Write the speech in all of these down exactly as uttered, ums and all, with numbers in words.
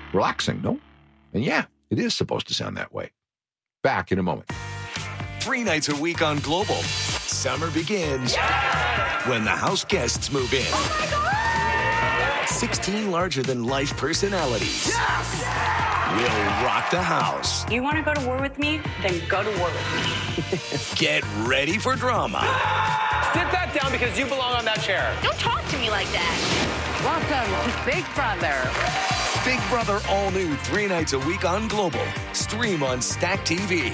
Relaxing, no? And yeah, it is supposed to sound that way. Back in a moment. Three nights a week on Global. Summer begins yeah! when the house guests move in. Oh my God! sixteen larger-than-life personalities Yes! will rock the house. You want to go to war with me? Then go to war with me. Get ready for drama. Sit that down because you belong on that chair. Don't talk to me like that. Welcome to Big Brother. Big Brother all new three nights a week on Global. Stream on Stack T V.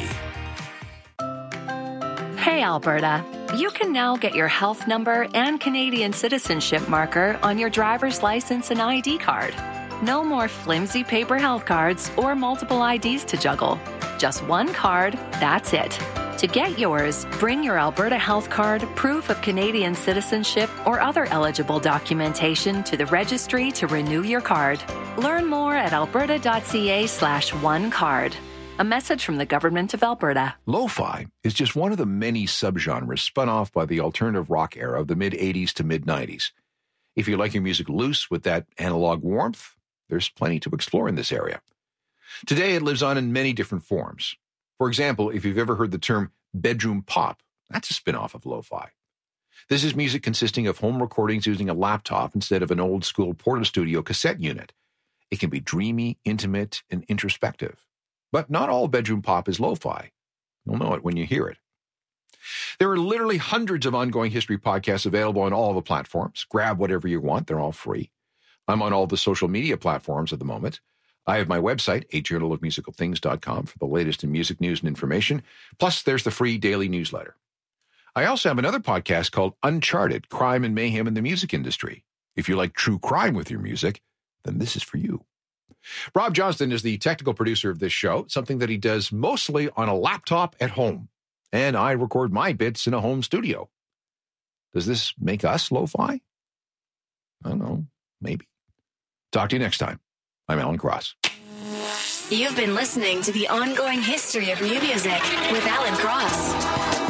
Hey, Alberta. You can now get your health number and Canadian citizenship marker on your driver's license and I D card. No more flimsy paper health cards or multiple I Ds to juggle. Just one card, that's it. To get yours, bring your Alberta Health Card, proof of Canadian citizenship, or other eligible documentation to the registry to renew your card. Learn more at alberta.ca slash one card. A message from the Government of Alberta. Lo-fi is just one of the many subgenres spun off by the alternative rock era of the mid-eighties to mid-nineties. If you like your music loose with that analog warmth, there's plenty to explore in this area. Today, it lives on in many different forms. For example, if you've ever heard the term bedroom pop, that's a spin-off of lo-fi. This is music consisting of home recordings using a laptop instead of an old-school Portastudio cassette unit. It can be dreamy, intimate, and introspective. But not all bedroom pop is lo-fi. You'll know it when you hear it. There are literally hundreds of ongoing history podcasts available on all the platforms. Grab whatever you want. They're all free. I'm on all the social media platforms at the moment. I have my website, a journal of musical things dot com, for the latest in music news and information. Plus, there's the free daily newsletter. I also have another podcast called Uncharted, Crime and Mayhem in the Music Industry. If you like true crime with your music, then this is for you. Rob Johnston is the technical producer of this show, something that he does mostly on a laptop at home. And I record my bits in a home studio. Does this make us lo-fi? I don't know. Maybe. Talk to you next time. I'm Alan Cross. You've been listening to the ongoing history of new music with Alan Cross.